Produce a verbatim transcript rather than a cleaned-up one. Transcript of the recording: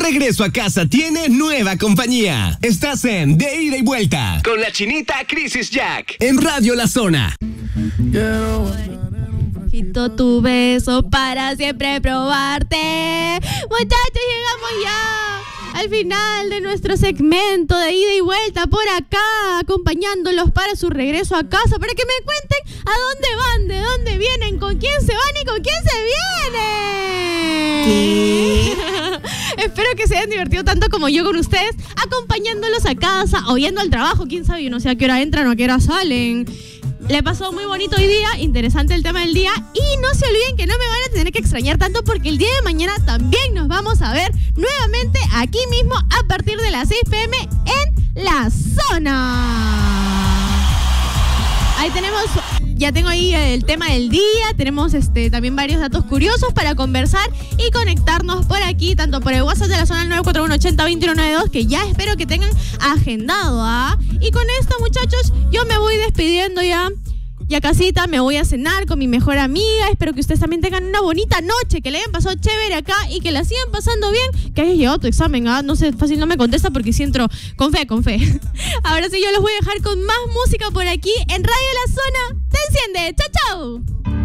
regreso a casa tiene nueva compañía. Estás en De Ida y Vuelta con la chinita Crisis Jack en Radio La Zona. Quito tu beso para siempre probarte. Muchachos, llegamos ya al final de nuestro segmento de ida y vuelta por acá, acompañándolos para su regreso a casa, para que me cuenten a dónde van, de dónde vienen, con quién se van y con quién se vienen. ¿Qué? Espero que se hayan divertido tanto como yo con ustedes, acompañándolos a casa o yendo al trabajo. Quién sabe, yo no sé a qué hora entran o a qué hora salen. Le pasó muy bonito hoy día, interesante el tema del día. Y no se olviden que no me van a tener que extrañar tanto, porque el día de mañana también nos vamos a ver nuevamente aquí mismo a partir de las seis pe eme en La Zona. Ahí tenemos, ya tengo ahí el tema del día, tenemos este también varios datos curiosos para conversar y conectarnos por aquí, tanto por el WhatsApp de La Zona, el nueve cuatro uno, ochenta, veintiuno noventa y dos, que ya espero que tengan agendado, ¿ah? Y con esto, muchachos, yo me voy despidiendo ya. Ya casita, me voy a cenar con mi mejor amiga. Espero que ustedes también tengan una bonita noche, que le hayan pasado chévere acá y que la sigan pasando bien, que hayas llegado a tu examen, ¿ah? No sé, fácil no me contesta porque sí entro con fe, con fe. Ahora sí, yo los voy a dejar con más música por aquí en Radio La Zona. ¡Te enciende! ¡Chao, chao!